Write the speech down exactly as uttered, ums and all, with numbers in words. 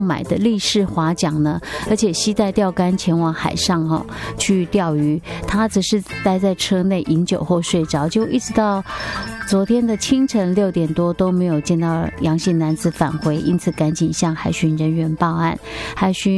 买的立式划桨呢，而且携带钓竿前往海上哈、哦、去钓鱼，他则是待在车内饮酒后睡着，就一直到昨天的清晨六点多都没有见到杨姓男子返回，因此赶紧向海巡人员报案。海巡